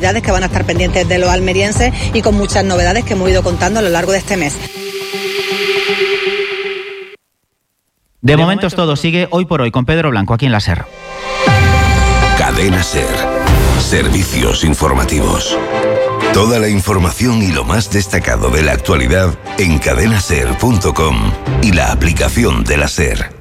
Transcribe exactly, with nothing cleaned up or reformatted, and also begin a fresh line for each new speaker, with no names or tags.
actividades que van a estar pendientes de los almerienses y con muchas novedades que hemos ido contando a lo largo de este mes.
De momento es todo. Sigue Hoy por Hoy con Pedro Blanco aquí en la SER.
Cadena SER. Servicios informativos. Toda la información y lo más destacado de la actualidad en cadena ser punto com y la aplicación de la SER.